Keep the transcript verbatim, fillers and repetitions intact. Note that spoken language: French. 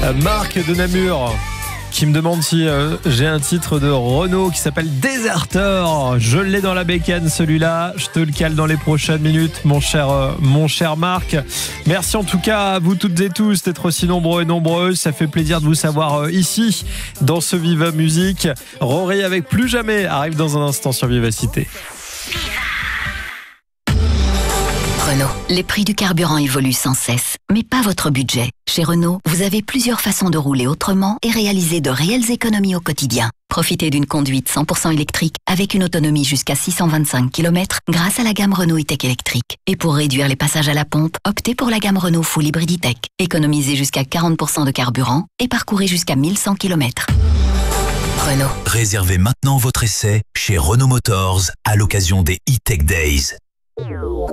Marc de Namur qui me demande si euh, j'ai un titre de Renaud qui s'appelle Déserteur. Je l'ai dans la bécane celui-là. Je te le cale dans les prochaines minutes, mon cher, euh, mon cher Marc. Merci en tout cas à vous toutes et tous d'être aussi nombreux et nombreuses. Ça fait plaisir de vous savoir euh, ici dans ce Viva Musique. Rory avec Plus Jamais arrive dans un instant sur Vivacité. Renault. Les prix du carburant évoluent sans cesse, mais pas votre budget. Chez Renault, vous avez plusieurs façons de rouler autrement et réaliser de réelles économies au quotidien. Profitez d'une conduite cent pour cent électrique avec une autonomie jusqu'à six cent vingt-cinq kilomètres grâce à la gamme Renault E-Tech électrique. Et pour réduire les passages à la pompe, optez pour la gamme Renault Full Hybrid E-Tech. Économisez jusqu'à quarante pour cent de carburant et parcourez jusqu'à mille cent kilomètres. Renault. Réservez maintenant votre essai chez Renault Motors à l'occasion des E-Tech Days.